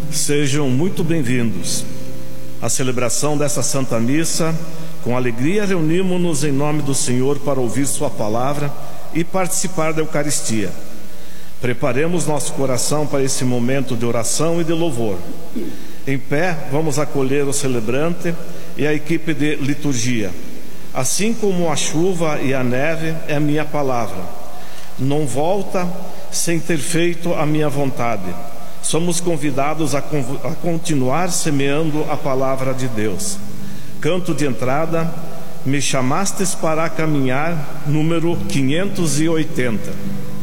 Sejam muito bem-vindos à celebração dessa Santa Missa. Com alegria reunimos-nos em nome do Senhor para ouvir Sua palavra e participar da Eucaristia. Preparemos nosso coração para esse momento de oração e de louvor. Em pé, vamos acolher o celebrante e a equipe de liturgia. Assim como a chuva e a neve é a minha palavra. Não volta sem ter feito a minha vontade. Somos convidados a continuar semeando a palavra de Deus. Canto de entrada: Me chamastes para caminhar, número 580.